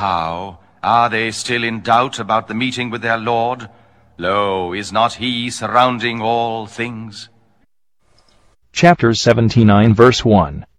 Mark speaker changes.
Speaker 1: how? Are they still in doubt about the meeting with their Lord? Lo, is not he surrounding all things?
Speaker 2: Chapter 79, verse 1.